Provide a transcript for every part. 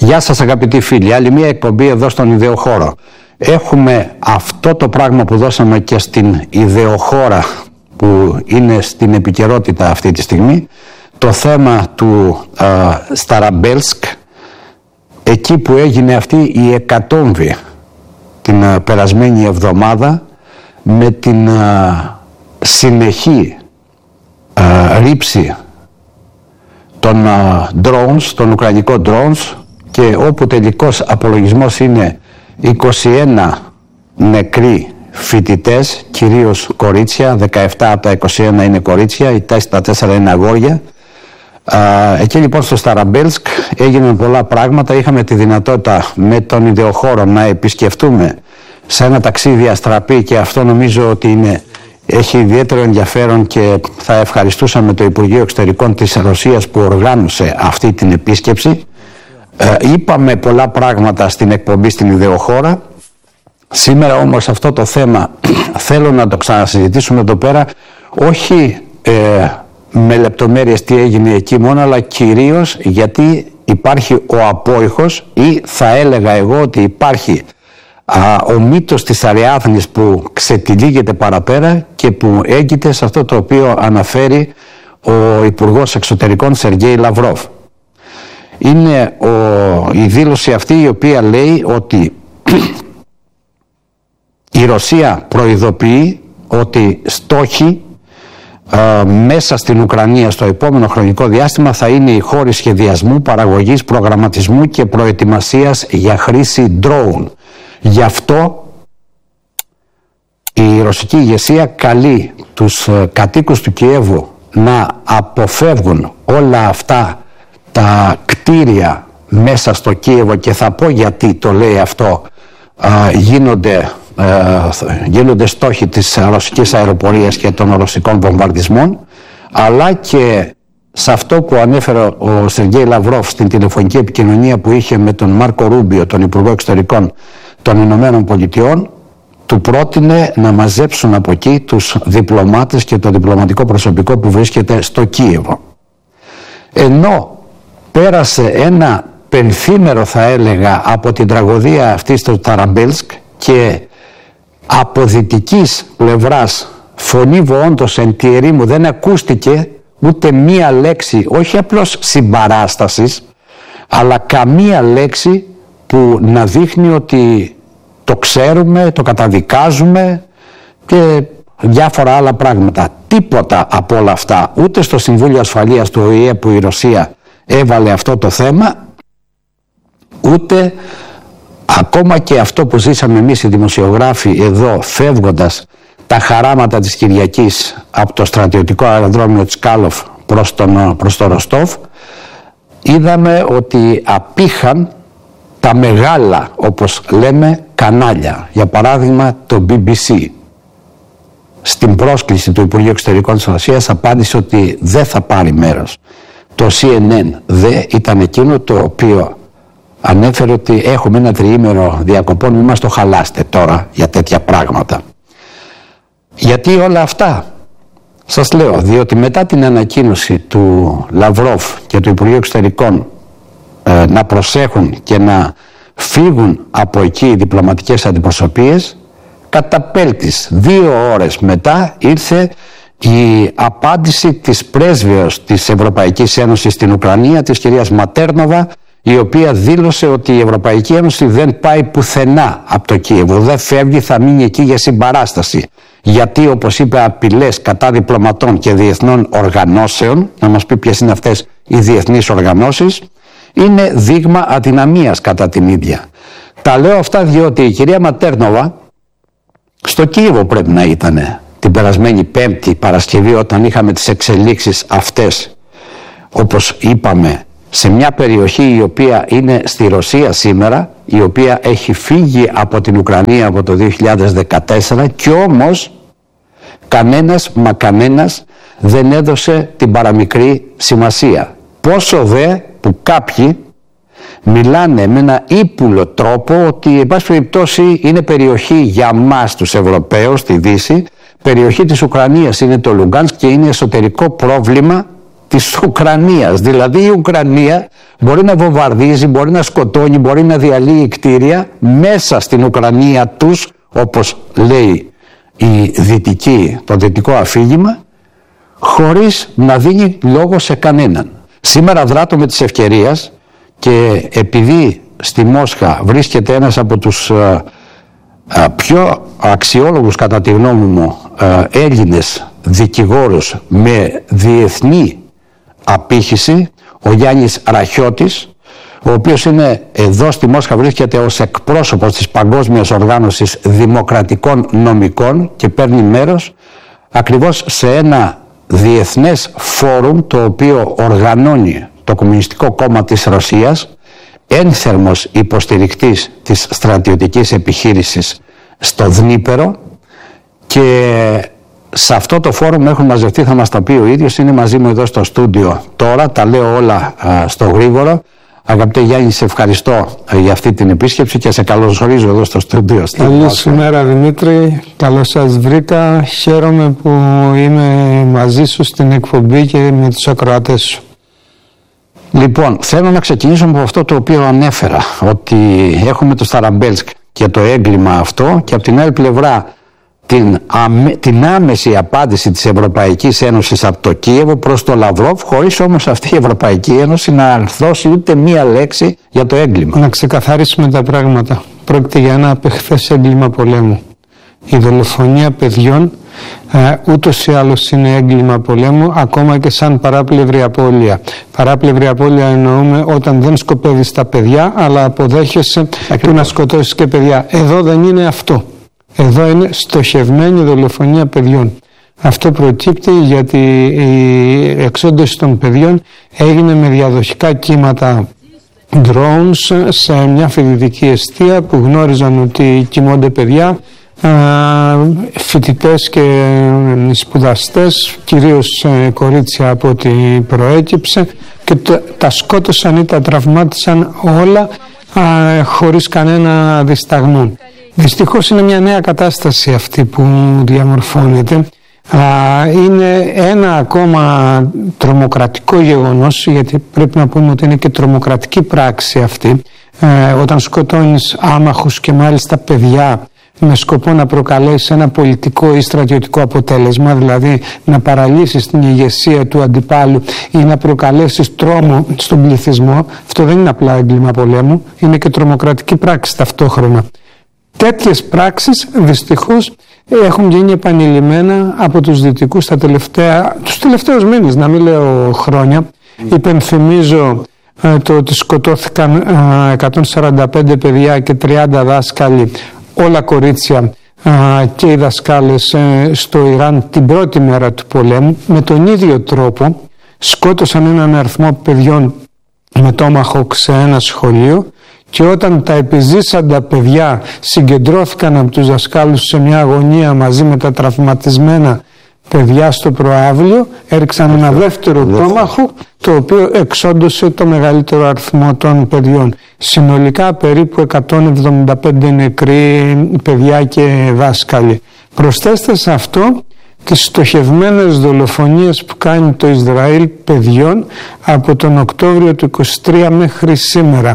Γεια σας αγαπητοί φίλοι, άλλη μια εκπομπή εδώ στον Ιδεοχώρο. Έχουμε αυτό το πράγμα που δώσαμε και στην Ιδεοχώρα που είναι στην επικαιρότητα αυτή τη στιγμή, το θέμα του Σταραμπέλσκ, εκεί που έγινε αυτή η εκατόμβη την περασμένη εβδομάδα με την συνεχή ρήψη των drones, των ουκρανικών drones, και όπου τελικός απολογισμός είναι 21 νεκροί φοιτητές, κυρίως κορίτσια, 17 από τα 21 είναι κορίτσια, τα 4 είναι αγόρια. Εκεί λοιπόν στο Σταραμπέλσκ έγιναν πολλά πράγματα. Είχαμε τη δυνατότητα με τον Ιδεοχώρο να επισκεφτούμε σε ένα ταξίδι αστραπή, και αυτό νομίζω ότι έχει ιδιαίτερο ενδιαφέρον, και θα ευχαριστούσαμε το Υπουργείο Εξωτερικών της Ρωσίας που οργάνωσε αυτή την επίσκεψη. Είπαμε πολλά πράγματα στην εκπομπή στην Ιδεοχώρα. Σήμερα όμως αυτό το θέμα θέλω να το ξανασυζητήσουμε εδώ πέρα, όχι με λεπτομέρειες τι έγινε εκεί μόνο, αλλά κυρίως γιατί υπάρχει ο απόϊχος, ή θα έλεγα εγώ ότι υπάρχει ο μύτος της Αριάδνης που ξετυλίγεται παραπέρα και που έγκυται σε αυτό το οποίο αναφέρει ο Υπουργός Εξωτερικών Σεργέη Λαυρόβ. Είναι η δήλωση αυτή η οποία λέει ότι η Ρωσία προειδοποιεί ότι στόχοι μέσα στην Ουκρανία στο επόμενο χρονικό διάστημα θα είναι οι χώροι σχεδιασμού, παραγωγής, προγραμματισμού και προετοιμασίας για χρήση drone. Γι' αυτό η ρωσική ηγεσία καλεί τους κατοίκους του Κιέβου να αποφεύγουν όλα αυτά τα κτίρια μέσα στο Κίεβο, και θα πω γιατί το λέει αυτό. Γίνονται στόχοι της ρωσικής αεροπορίας και των ρωσικών βομβαρδισμών, αλλά και σε αυτό που ανέφερε ο Σεργέη Λαυρόβ στην τηλεφωνική επικοινωνία που είχε με τον Μάρκο Ρούμπιο, τον Υπουργό Εξωτερικών των Ηνωμένων Πολιτειών, του πρότεινε να μαζέψουν από εκεί τους διπλωμάτες και το διπλωματικό προσωπικό που βρίσκεται στο Κίεβο. Ενώ πέρασε ένα πενθήμερο, θα έλεγα, από την τραγωδία αυτή στο Σταραμπέλσκ, και από δυτικής πλευράς φωνή βοόντος εν τη ερήμου δεν ακούστηκε ούτε μία λέξη, όχι απλώς συμπαράστασης, αλλά καμία λέξη που να δείχνει ότι το ξέρουμε, το καταδικάζουμε και διάφορα άλλα πράγματα. Τίποτα από όλα αυτά, ούτε στο Συμβούλιο Ασφαλείας του ΟΗΕ που η Ρωσία έβαλε αυτό το θέμα, ούτε ακόμα και αυτό που ζήσαμε εμείς οι δημοσιογράφοι εδώ φεύγοντας τα χαράματα της Κυριακής από το στρατιωτικό αεροδρόμιο Τσκάλοφ προς το Ροστόβ, είδαμε ότι απήχαν τα μεγάλα, όπως λέμε, κανάλια. Για παράδειγμα το BBC στην πρόσκληση του Υπουργείου Εξωτερικών της Ρωσίας απάντησε ότι δεν θα πάρει μέρος. Το CNN δεν ήταν εκείνο το οποίο ανέφερε ότι έχουμε ένα τριήμερο διακοπών, μην μας το χαλάστε τώρα για τέτοια πράγματα. Γιατί όλα αυτά? Σας λέω, διότι μετά την ανακοίνωση του Λαυρόβ και του Υπουργείου Εξωτερικών να προσέχουν και να φύγουν από εκεί οι διπλωματικές αντιπροσωπείες, καταπέλτης 2 ώρες μετά ήρθε η απάντηση της πρέσβεως της Ευρωπαϊκής Ένωσης στην Ουκρανία, της κυρίας Ματέρνοβα, η οποία δήλωσε ότι η Ευρωπαϊκή Ένωση δεν πάει πουθενά από το Κίεβο, δεν φεύγει, θα μείνει εκεί για συμπαράσταση. Γιατί, όπως είπε, απειλές κατά διπλωματών και διεθνών οργανώσεων, να μας πει ποιες είναι αυτές οι διεθνείς οργανώσεις, είναι δείγμα αδυναμίας κατά την ίδια. Τα λέω αυτά διότι η κυρία Ματέρνοβα στο Κίεβο πρέπει να ήταν την περασμένη Πέμπτη Παρασκευή, όταν είχαμε τις εξελίξεις αυτές, όπως είπαμε, σε μια περιοχή η οποία είναι στη Ρωσία σήμερα, η οποία έχει φύγει από την Ουκρανία από το 2014, και όμως κανένας δεν έδωσε την παραμικρή σημασία. Πόσο δε που κάποιοι μιλάνε με ένα ύπουλο τρόπο ότι εν πάση περιπτώσει είναι περιοχή για μας τους Ευρωπαίους στη Δύση, περιοχή της Ουκρανίας είναι το Λουγκάνσκ και είναι εσωτερικό πρόβλημα της Ουκρανίας. Δηλαδή η Ουκρανία μπορεί να βομβαρδίζει, μπορεί να σκοτώνει, μπορεί να διαλύει κτίρια μέσα στην Ουκρανία τους, όπως λέει το δυτικό αφήγημα, χωρίς να δίνει λόγο σε κανέναν. Σήμερα δράτω με τις ευκαιρίες και επειδή στη Μόσχα βρίσκεται ένας από τους πιο αξιόλογους κατά τη γνώμη μου Έλληνες δικηγόρους με διεθνή απήχηση, ο Γιάννης Ραχιώτης, ο οποίος είναι εδώ στη Μόσχα, βρίσκεται ως εκπρόσωπος της Παγκόσμιας Οργάνωσης Δημοκρατικών Νομικών και παίρνει μέρος ακριβώς σε ένα διεθνές φόρουμ το οποίο οργανώνει το Κομμουνιστικό Κόμμα της Ρωσίας, ένθερμος υποστηρικτής της στρατιωτικής επιχείρησης στο Δνίπερο, και σε αυτό το φόρουμ έχουν μαζευτεί, θα μας τα πει ο ίδιος, είναι μαζί μου εδώ στο στούντιο τώρα, τα λέω όλα στο γρήγορο. Αγαπητέ Γιάννη, σε ευχαριστώ για αυτή την επίσκεψη και σε καλωσορίζω εδώ στο στούντιο. Καλή σου μέρα Δημήτρη, καλώς σας βρήκα, χαίρομαι που είμαι μαζί σου στην εκπομπή και με τους ακροατές σου. Λοιπόν, θέλω να ξεκινήσω από αυτό το οποίο ανέφερα, ότι έχουμε το Σταραμπέλσκ και το έγκλημα αυτό, και από την άλλη πλευρά την άμεση απάντηση της Ευρωπαϊκής Ένωσης από το Κίεβο προς το Λαυρόβ, χωρίς όμως αυτή η Ευρωπαϊκή Ένωση να αρθρώσει ούτε μία λέξη για το έγκλημα. Να ξεκαθαρίσουμε τα πράγματα. Πρόκειται για ένα απεχθές έγκλημα πολέμου. Η δολοφονία παιδιών ούτως ή άλλως είναι έγκλημα πολέμου, ακόμα και σαν παράπλευρη απώλεια. Παράπλευρη απώλεια εννοούμε όταν δεν σκοπεύεις τα παιδιά, αλλά αποδέχεσαι του να σκοτώσεις και παιδιά. Εδώ δεν είναι αυτό. Εδώ είναι στοχευμένη δολοφονία παιδιών. Αυτό προκύπτει γιατί η εξόντωση των παιδιών έγινε με διαδοχικά κύματα drones σε μια φοιτητική εστία που γνώριζαν ότι κοιμώνται παιδιά, φοιτητές και σπουδαστές, κυρίως κορίτσια από ό,τι προέκυψε, και τα σκότωσαν ή τα τραυμάτισαν όλα χωρίς κανένα δισταγμό. Δυστυχώς είναι μια νέα κατάσταση αυτή που διαμορφώνεται. Είναι ένα ακόμα τρομοκρατικό γεγονός, γιατί πρέπει να πούμε ότι είναι και τρομοκρατική πράξη αυτή, όταν σκοτώνεις άμαχους και μάλιστα παιδιά με σκοπό να προκαλέσει ένα πολιτικό ή στρατιωτικό αποτέλεσμα, δηλαδή να παραλύσεις την ηγεσία του αντιπάλου ή να προκαλέσεις τρόμο στον πληθυσμό. Αυτό δεν είναι απλά έγκλημα πολέμου, είναι και τρομοκρατική πράξη ταυτόχρονα. Τέτοιες πράξεις δυστυχώς έχουν γίνει επανειλημμένα από τους δυτικούς τους τελευταίους μήνες, να μην λέω χρόνια. Υπενθυμίζω το ότι σκοτώθηκαν 145 παιδιά και 30 δάσκαλοι, όλα κορίτσια, και οι δασκάλες στο Ιράν την πρώτη μέρα του πολέμου. Με τον ίδιο τρόπο σκότωσαν έναν αριθμό παιδιών με τόμαχοκ σε ένα σχολείο, και όταν τα επιζήσαντα παιδιά συγκεντρώθηκαν από τους δασκάλους σε μια αγωνία μαζί με τα τραυματισμένα παιδιά στο προαύλιο, έριξαν ένα δεύτερο τόμαχο, το οποίο εξόντωσε το μεγαλύτερο αριθμό των παιδιών. Συνολικά περίπου 175 νεκροί παιδιά και δάσκαλοι. Προσθέστε σε αυτό τις στοχευμένες δολοφονίες που κάνει το Ισραήλ παιδιών από τον Οκτώβριο του 23 μέχρι σήμερα.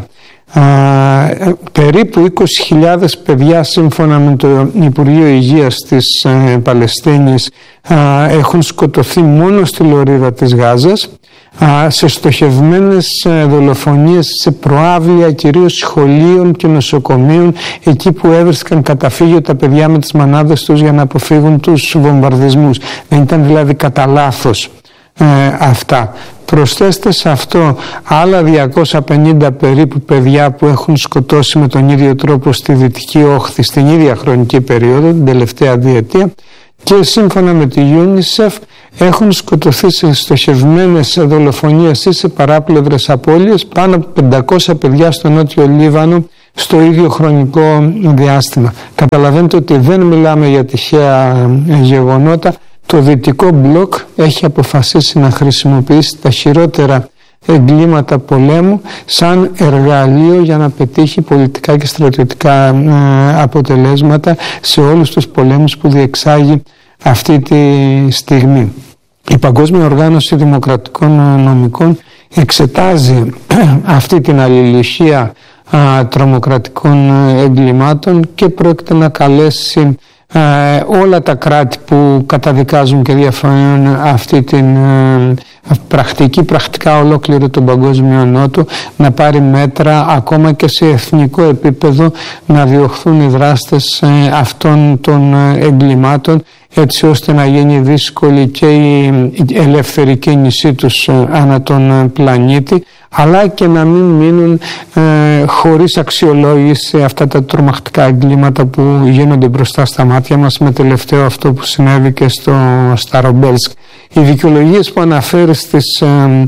Περίπου 20.000 παιδιά, σύμφωνα με το Υπουργείο Υγείας της Παλαιστίνης, έχουν σκοτωθεί μόνο στη λωρίδα της Γάζας σε στοχευμένες δολοφονίες σε προαύλια κυρίως σχολείων και νοσοκομείων, εκεί που έβρισκαν καταφύγιο τα παιδιά με τις μανάδες τους για να αποφύγουν τους βομβαρδισμούς. Δεν ήταν δηλαδή κατά λάθος αυτά. Προσθέστε σε αυτό άλλα 250 περίπου παιδιά που έχουν σκοτώσει με τον ίδιο τρόπο στη Δυτική Όχθη στην ίδια χρονική περίοδο, την τελευταία διετία, και σύμφωνα με τη UNICEF έχουν σκοτωθεί σε στοχευμένες δολοφονίες ή σε παράπλευρες απώλειες πάνω από 500 παιδιά στο Νότιο Λίβανο στο ίδιο χρονικό διάστημα. Καταλαβαίνετε ότι δεν μιλάμε για τυχαία γεγονότα. Το δυτικό μπλοκ έχει αποφασίσει να χρησιμοποιήσει τα χειρότερα εγκλήματα πολέμου σαν εργαλείο για να πετύχει πολιτικά και στρατιωτικά αποτελέσματα σε όλους τους πολέμους που διεξάγει αυτή τη στιγμή. Η Παγκόσμια Οργάνωση Δημοκρατικών Νομικών εξετάζει αυτή την αλληλουχία τρομοκρατικών εγκλημάτων και πρόκειται να καλέσει όλα τα κράτη που καταδικάζουν και διαφωνούν αυτή την πρακτικά ολόκληρο τον Παγκόσμιο Νότο να πάρει μέτρα ακόμα και σε εθνικό επίπεδο να διωχθούν οι δράστες αυτών των εγκλημάτων, έτσι ώστε να γίνει δύσκολη και η ελεύθερη κίνησή τους ανά τον πλανήτη, αλλά και να μην μείνουν χωρίς αξιολόγηση αυτά τα τρομακτικά εγκλήματα που γίνονται μπροστά στα μάτια μας, με τελευταίο αυτό που συνέβη και στο Σταρομπέλσκ. Οι δικαιολογίες που αναφέρεις της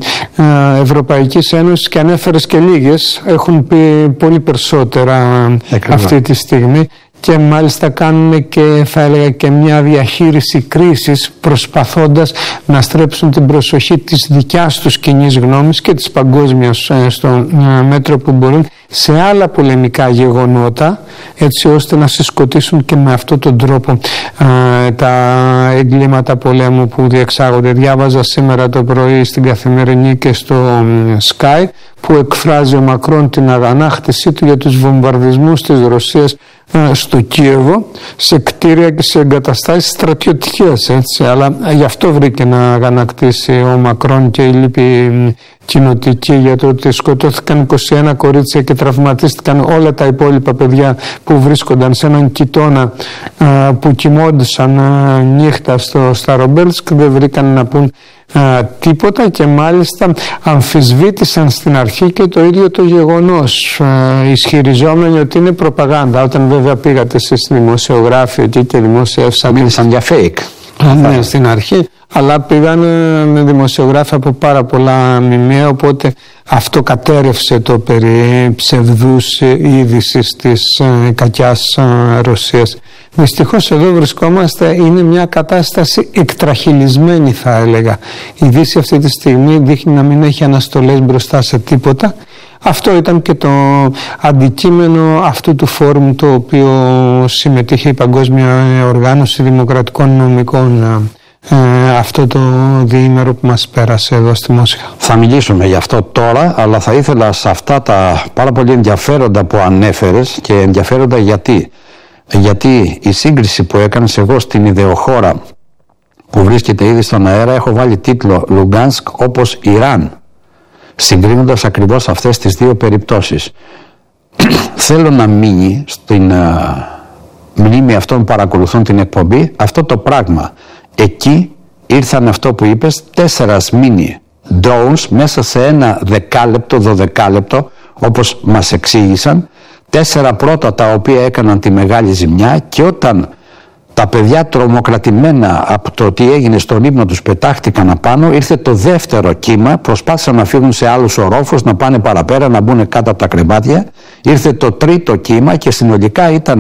Ευρωπαϊκής Ένωσης, και ανέφερες και λίγες, έχουν πει πολύ περισσότερα αυτή τη στιγμή, και μάλιστα κάνουν και θα έλεγα και μια διαχείριση κρίσης, προσπαθώντας να στρέψουν την προσοχή της δικιάς τους κοινής γνώμης και της παγκόσμιας στο μέτρο που μπορούν σε άλλα πολεμικά γεγονότα, έτσι ώστε να συσκοτήσουν και με αυτόν τον τρόπο τα εγκλήματα πολέμου που διεξάγονται. Διάβαζα σήμερα το πρωί στην Καθημερινή και στο Sky που εκφράζει ο Μακρόν την αγανάκτησή του για τους βομβαρδισμούς της Ρωσίας στο Κίεβο, σε κτίρια και σε εγκαταστάσεις στρατιωτικές, έτσι. Αλλά γι' αυτό βρήκε να αγανακτήσει ο Μακρόν και η λύπη κοινοτική για το ότι σκοτώθηκαν 21 κορίτσια και τραυματίστηκαν όλα τα υπόλοιπα παιδιά που βρίσκονταν σε έναν κοιτώνα που κοιμόντουσαν νύχτα στο Σταρομπέλσκ. Δεν βρήκαν να πούν τίποτα και μάλιστα αμφισβήτησαν στην αρχή και το ίδιο το γεγονός, ισχυριζόμενοι ότι είναι προπαγάνδα. Όταν βέβαια πήγατε εσείς δημοσιογράφοι εκεί και δημοσιεύσαν, μίλησαν για fake. Ναι, στην αρχή, αλλά πήγαν με δημοσιογράφοι από πάρα πολλά μημία, οπότε αυτό κατέρευσε το περί ψευδούς είδησης της κακιάς Ρωσίας. Δυστυχώς εδώ βρισκόμαστε, είναι μια κατάσταση εκτραχυλισμένη θα έλεγα. Η Δύση αυτή τη στιγμή δείχνει να μην έχει αναστολές μπροστά σε τίποτα. Αυτό ήταν και το αντικείμενο αυτού του φόρουμ το οποίο συμμετείχε η Παγκόσμια Οργάνωση Δημοκρατικών Νομικών αυτό το διήμερο που μας πέρασε εδώ στη Μόσχα. Θα μιλήσουμε γι' αυτό τώρα, αλλά θα ήθελα σε αυτά τα πάρα πολύ ενδιαφέροντα που ανέφερες, και ενδιαφέροντα γιατί η σύγκριση που έκανες, εγώ στην ιδεοχώρα που βρίσκεται ήδη στον αέρα έχω βάλει τίτλο Λουγκάνσκ όπως Ιράν, συγκρίνοντας ακριβώς αυτές τις δύο περιπτώσεις. Θέλω να μείνει στην μνήμη αυτών που παρακολουθούν την εκπομπή αυτό το πράγμα. Εκεί ήρθαν αυτό που είπες, 4 mini drones μέσα σε ένα 10 λεπτό, 12 λεπτό, όπως μας εξήγησαν, 4 πρώτα τα οποία έκαναν τη μεγάλη ζημιά, και όταν τα παιδιά τρομοκρατημένα από το τι έγινε στον ύπνο τους πετάχτηκαν απάνω, ήρθε το δεύτερο κύμα, προσπάθησαν να φύγουν σε άλλους ορόφους, να πάνε παραπέρα, να μπουν κάτω από τα κρεβάτια, ήρθε το τρίτο κύμα και συνολικά ήταν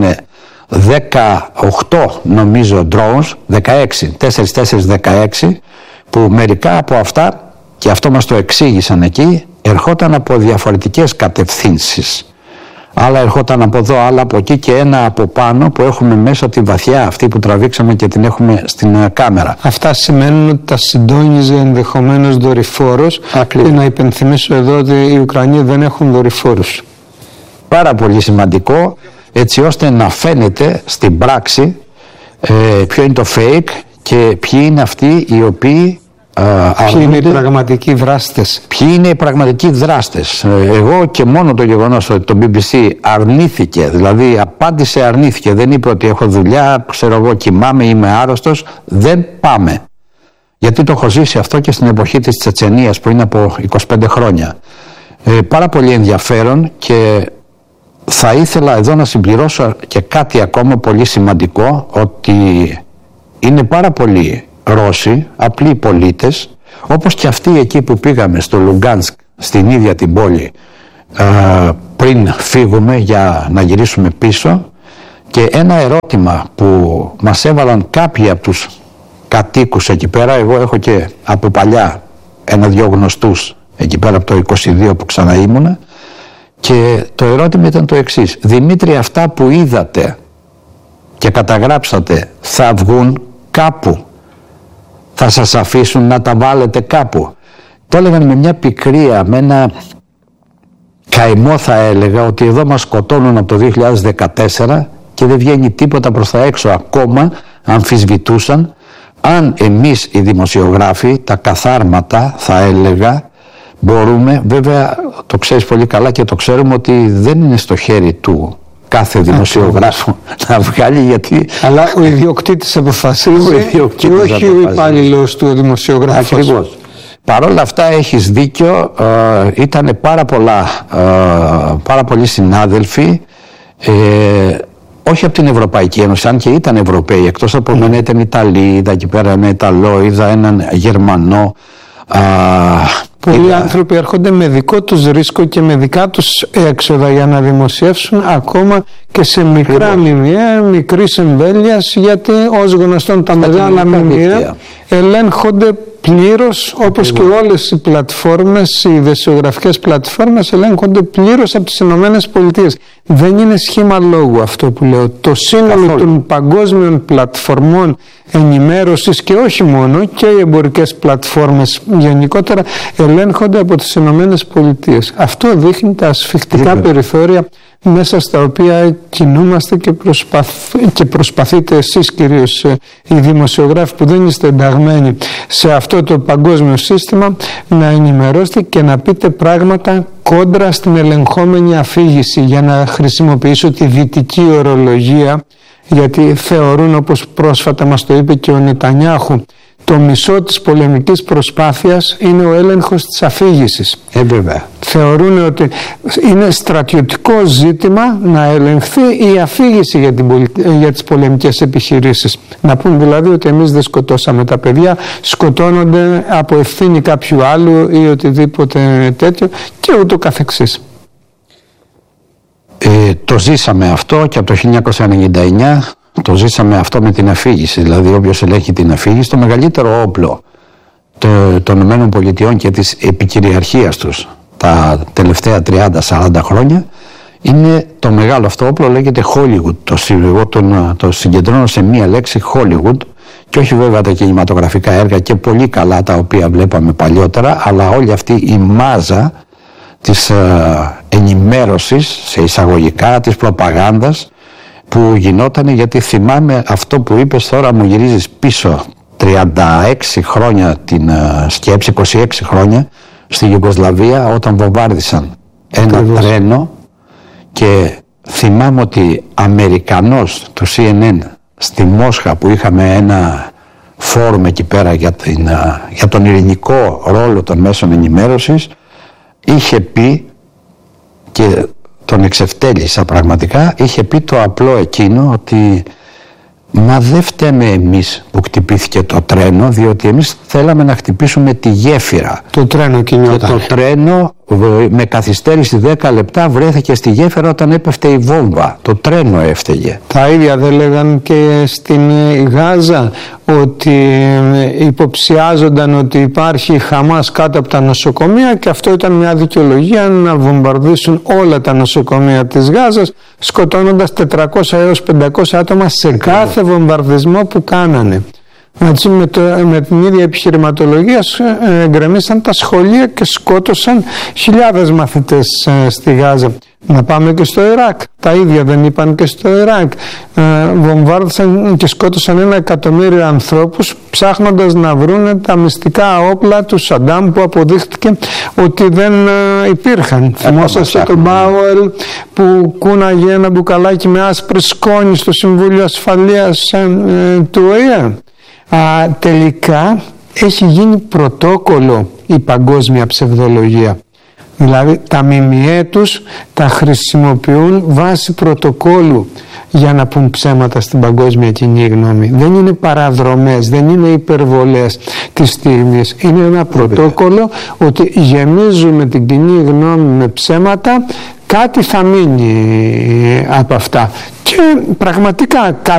18 νομίζω drones, 4-4-16, που μερικά από αυτά, και αυτό μας το εξήγησαν εκεί, ερχόταν από διαφορετικές κατευθύνσεις. Άλλα ερχόταν από εδώ, άλλα από εκεί, και ένα από πάνω που έχουμε μέσα τη βαθιά αυτή που τραβήξαμε και την έχουμε στην κάμερα. Αυτά σημαίνουν ότι τα συντόνιζε ενδεχομένως δορυφόρος. Και να υπενθυμίσω εδώ ότι οι Ουκρανοί δεν έχουν δορυφόρους. Πάρα πολύ σημαντικό, έτσι ώστε να φαίνεται στην πράξη ποιο είναι το fake και ποιοι είναι αυτοί οι οποίοι ποιοι είναι οι πραγματικοί δράστες. Ποιοι είναι οι πραγματικοί δράστες. Εγώ και μόνο το γεγονός ότι το BBC αρνήθηκε, δηλαδή απάντησε, αρνήθηκε, δεν είπε ότι έχω δουλειά, ξέρω εγώ, κοιμάμαι, είμαι άρρωστος, δεν πάμε. Γιατί το έχω ζήσει αυτό και στην εποχή της Τσετσενίας που είναι από 25 χρόνια. Πάρα πολύ ενδιαφέρον, και θα ήθελα εδώ να συμπληρώσω και κάτι ακόμα πολύ σημαντικό, ότι είναι πάρα πολλοί Ρώσοι, απλοί πολίτες, όπως και αυτοί εκεί που πήγαμε στο Λουγκάνσκ, στην ίδια την πόλη, πριν φύγουμε για να γυρίσουμε πίσω, και ένα ερώτημα που μας έβαλαν κάποιοι από τους κατοίκους εκεί πέρα, εγώ έχω και από παλιά 1-2 γνωστούς εκεί πέρα από το 22 που ξαναήμουνα, και το ερώτημα ήταν το εξής: Δημήτρη, αυτά που είδατε και καταγράψατε θα βγουν κάπου? θα σας αφήσουν να τα βάλετε κάπου. Το έλεγαν με μια πικρία, με ένα καημό θα έλεγα, ότι εδώ μας σκοτώνουν από το 2014 και δεν βγαίνει τίποτα προς τα έξω. Ακόμα αμφισβητούσαν αν εμείς οι δημοσιογράφοι, τα καθάρματα θα έλεγα, μπορούμε, βέβαια το ξέρεις πολύ καλά και το ξέρουμε ότι δεν είναι στο χέρι του κάθε δημοσιογράφο να βγάλει, γιατί... Αλλά ο ιδιοκτήτης αποφασίζει και όχι ο υπάλληλος του δημοσιογράφου. Ακριβώς. Παρ' όλα αυτά έχεις δίκιο, ήταν πάρα πολλοί συνάδελφοι, όχι από την Ευρωπαϊκή Ένωση, αν και ήταν Ευρωπαίοι, εκτός από μένα ήταν Ιταλοί, είδα εκεί πέρα ένα Ιταλό, είδα έναν Γερμανό. Πολλοί άνθρωποι έρχονται με δικό τους ρίσκο και με δικά τους έξοδα για να δημοσιεύσουν, ακόμα και σε μικρά μηνιαία, μικρής εμβέλειας, γιατί ως γνωστόν τα μεγάλα μηνιαία ελέγχονται πλήρως, όπως και όλες οι πλατφόρμες, οι ειδησιογραφικές πλατφόρμες ελέγχονται πλήρως από τις ΗΠΑ. Δεν είναι σχήμα λόγου αυτό που λέω. Το σύνολο των παγκόσμιων πλατφορμών ενημέρωσης, και όχι μόνο, και οι εμπορικές πλατφόρμες γενικότερα ελέγχονται από τις ΗΠΑ. Αυτό δείχνει τα ασφιχτικά περιθώρια μέσα στα οποία κινούμαστε και προσπαθείτε εσείς, κυρίως οι δημοσιογράφοι που δεν είστε ενταγμένοι σε αυτό το παγκόσμιο σύστημα, να ενημερώσετε και να πείτε πράγματα κόντρα στην ελεγχόμενη αφήγηση, για να χρησιμοποιήσω τη δυτική ορολογία, γιατί θεωρούν, όπως πρόσφατα μας το είπε και ο Νετανιάχου, το μισό της πολεμικής προσπάθειας είναι ο έλεγχος της αφήγησης. Βέβαια. Θεωρούν ότι είναι στρατιωτικό ζήτημα να ελεγχθεί η αφήγηση για τις πολεμικές επιχειρήσεις. Να πούν δηλαδή ότι εμείς δεν σκοτώσαμε τα παιδιά, σκοτώνονται από ευθύνη κάποιου άλλου ή οτιδήποτε τέτοιο και ούτω καθεξής. Το ζήσαμε αυτό και από το 1999. Το ζήσαμε αυτό με την αφήγηση, δηλαδή όποιος ελέγχει την αφήγηση, το μεγαλύτερο όπλο των ΗΠΑ και της επικυριαρχίας τους τα τελευταία 30-40 χρόνια είναι το μεγάλο αυτό όπλο, λέγεται Hollywood. Το συγκεντρώνω σε μία λέξη, Hollywood, και όχι βέβαια τα κινηματογραφικά έργα και πολύ καλά τα οποία βλέπαμε παλιότερα, αλλά όλη αυτή η μάζα της ενημέρωσης, σε εισαγωγικά, της προπαγάνδας που γινότανε, γιατί θυμάμαι αυτό που είπες τώρα, μου γυρίζεις πίσω 36 χρόνια την σκέψη, 26 χρόνια στη Ιουγκοσλαβία, όταν βομβάρδισαν ένα τρένο, και θυμάμαι ότι Αμερικανός του CNN στη Μόσχα, που είχαμε ένα φόρουμ εκεί πέρα για τον ειρηνικό ρόλο των μέσων ενημέρωσης, είχε πει, και τον εξευτέλισα πραγματικά, είχε πει το απλό εκείνο, ότι μα δεν φταίμε εμείς που χτυπήθηκε το τρένο, διότι εμείς θέλαμε να χτυπήσουμε τη γέφυρα. Το τρένο κινιόταν. Και το τρένο με καθυστέρηση 10 λεπτά βρέθηκε στη γέφυρα όταν έπεφτε η βόμβα. Το τρένο έφταιγε. Τα ίδια δεν λέγαν και στην Γάζα, ότι υποψιάζονταν ότι υπάρχει Χαμάς κάτω από τα νοσοκομεία, και αυτό ήταν μια δικαιολογία να βομβαρδίσουν όλα τα νοσοκομεία της Γάζας, σκοτώνοντας 400 έως 500 άτομα σε κάθε βομβαρδισμό που κάνανε. Έτσι, με την ίδια επιχειρηματολογία γκρεμίσαν τα σχολεία και σκότωσαν χιλιάδες μαθητές στη Γάζα. Να πάμε και στο Ιράκ. Τα ίδια δεν είπαν και στο Ιράκ. Βομβάρδισαν και σκότωσαν 1 εκατομμύριο ανθρώπους, ψάχνοντας να βρούνε τα μυστικά όπλα του Σαντάμ, που αποδείχτηκε ότι δεν υπήρχαν. Θυμόσαστε τον Μπάουελ που κούναγε ένα μπουκαλάκι με άσπρη σκόνη στο Συμβούλιο Ασφαλείας του ΟΗΕ. Τελικά έχει γίνει πρωτόκολλο η παγκόσμια ψευδολογία. Δηλαδή τα ΜΜΕ τους τα χρησιμοποιούν βάσει πρωτοκόλλου για να πουν ψέματα στην παγκόσμια κοινή γνώμη. Δεν είναι παραδρομές, δεν είναι υπερβολές της στιγμής. Είναι ένα πρωτόκολλο ότι γεμίζουμε την κοινή γνώμη με ψέματα, κάτι θα μείνει από αυτά. Και πραγματικά